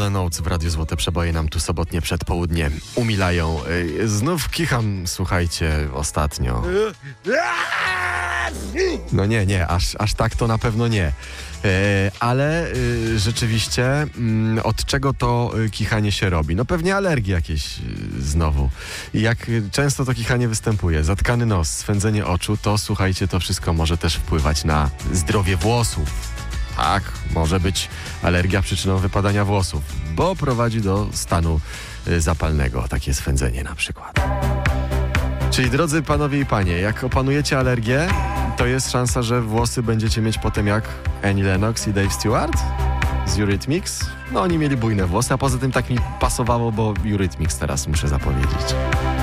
Notes w Radiu Złote Przeboje nam tu sobotnie przedpołudnie umilają. Znów kicham, słuchajcie, ostatnio. No nie, aż tak to na pewno nie. Ale rzeczywiście od czego to kichanie się robi? No pewnie alergie jakieś znowu. I jak często to kichanie występuje? Zatkany nos, swędzenie oczu, to słuchajcie, to wszystko może też wpływać na zdrowie włosów. Tak, może być alergia przyczyną wypadania włosów, bo prowadzi do stanu zapalnego, takie swędzenie na przykład. Czyli drodzy panowie i panie, jak opanujecie alergię, to jest szansa, że włosy będziecie mieć potem jak Annie Lennox i Dave Stewart z Eurythmics. No oni mieli bujne włosy, a poza tym tak mi pasowało, bo Eurythmics teraz muszę zapowiedzieć.